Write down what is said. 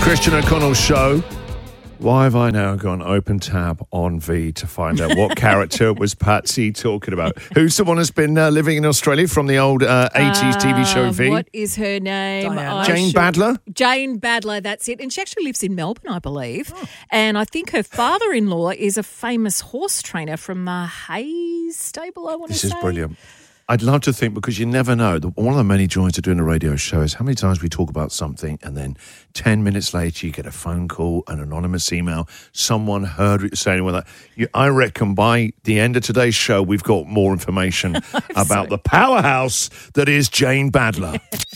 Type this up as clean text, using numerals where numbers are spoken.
Christian O'Connell Show. Why have I now gone open tab on V to find out what character was Patsy talking about? Who's the one that's been living in Australia from the old 80s TV show V? What is her name? Jane Badler? Jane Badler, that's it. And she actually lives in Melbourne, I believe. Oh. And I think her father-in-law is a famous horse trainer from the Hayes stable, I want to say. This is brilliant. I'd love to think, because you never know, one of the many joys of doing a radio show is how many times we talk about something and then 10 minutes later you get a phone call, an anonymous email, someone heard what you're saying. Well, I reckon by the end of today's show we've got more information about the powerhouse that is Jane Badler.